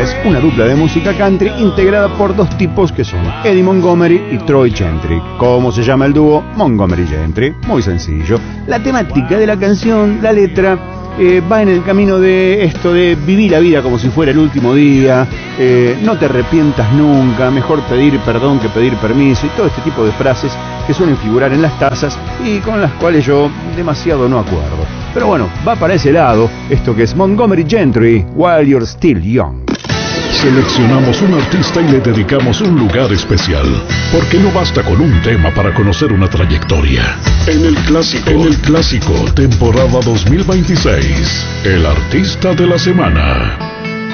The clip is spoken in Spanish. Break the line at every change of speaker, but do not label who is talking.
es una dupla de música country integrada por dos tipos que son Eddie Montgomery y Troy Gentry. ¿Cómo se llama el dúo? Montgomery Gentry. Muy sencillo. La temática de la canción, la letra, va en el camino de esto de vivir la vida como si fuera el último día, no te arrepientas nunca, mejor pedir perdón que pedir permiso, y todo este tipo de frases que suelen figurar en las tazas y con las cuales yo demasiado no acuerdo. Pero bueno, va para ese lado esto que es Montgomery Gentry, While You're Still Young.
Seleccionamos un artista y le dedicamos un lugar especial, porque no basta con un tema para conocer una trayectoria. En el clásico, temporada 2026, el artista de la semana.